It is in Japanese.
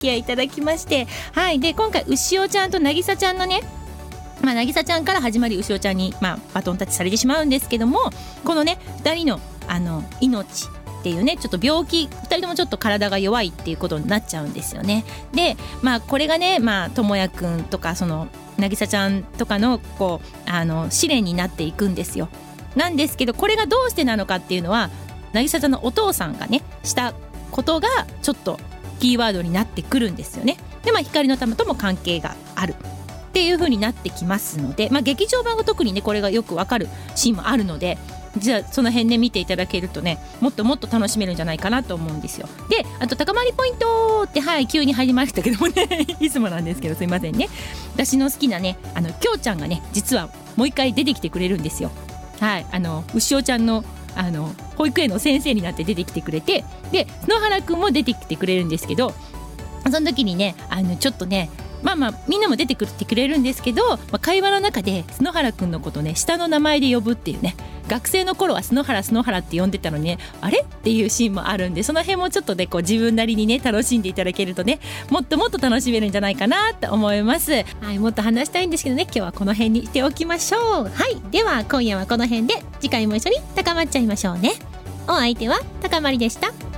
付き合いいただきまして、はい。で今回うしおちゃんとなぎさちゃんのね、なぎさちゃんから始まりうしおちゃんに、バトンタッチされてしまうんですけども、このね2人の命っていうね、ちょっと病気、2人ともちょっと体が弱いっていうことになっちゃうんですよね。でこれがね、ともやくんとかそのなぎさちゃんとかのこう試練になっていくんですよ。なんですけど、これがどうしてなのかっていうのは、なぎさちゃんのお父さんがねしたことがちょっとキーワードになってくるんですよね。で光の玉とも関係があるっていう風になってきますので、劇場版が特にねこれがよくわかるシーンもあるので、じゃあその辺ね見ていただけるとね、もっともっと楽しめるんじゃないかなと思うんですよ。であと高まりポイントって急に入りましたけどもねいつもなんですけどすいませんね。私の好きなねきょうちゃんがね実はもう一回出てきてくれるんですよ。うしおちゃんの保育園の先生になって出てきてくれて、で篠原くんも出てきてくれるんですけど、その時にねちょっとねみんなも出てくってくれるんですけど、会話の中で篠原くんのことね下の名前で呼ぶっていうね、学生の頃は篠原って呼んでたのにね、あれっていうシーンもあるんで、その辺もちょっとねこう自分なりにね楽しんでいただけるとね、もっともっと楽しめるんじゃないかなと思います。もっと話したいんですけどね、今日はこの辺にしておきましょう。では今夜はこの辺で、次回も一緒に高まっちゃいましょうね。お相手は高まりでした。